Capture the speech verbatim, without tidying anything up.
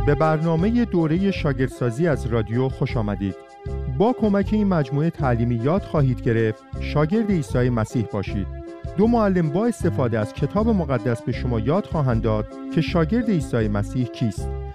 به برنامه دوره شاگردسازی از رادیو خوش آمدید. با کمک این مجموعه تعلیمی یاد خواهید گرفت شاگرد عیسی مسیح باشید. دو معلم با استفاده از کتاب مقدس به شما یاد خواهند داد که شاگرد عیسی مسیح کیست.